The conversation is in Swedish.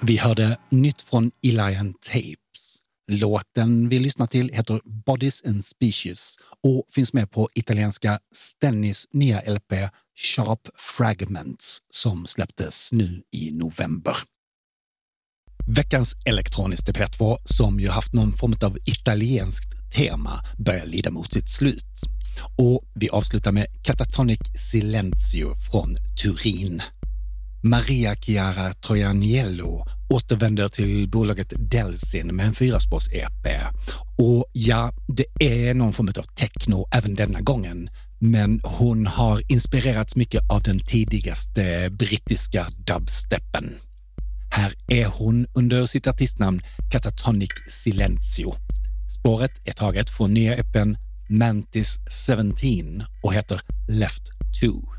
Vi hörde nytt från Elian Tapes. Låten vi lyssnar till heter Bodies and Species och finns med på italienska Stennis nya LP Sharp Fragments som släpptes nu i november. Veckans elektroniska P2, som ju haft någon form av italienskt tema, börjar lida mot sitt slut. Och vi avslutar med Catatonic Silenzio från Turin. Maria Chiara Troianiello återvänder till bolaget Delsin med en 4-spårs-EP. Och ja, det är någon form av techno även denna gången. Men hon har inspirerats mycket av den tidigaste brittiska dubsteppen. Här är hon under sitt artistnamn Catatonic Silenzio. Spåret är taget från nya EP:n Mantis 17 och heter Left 2.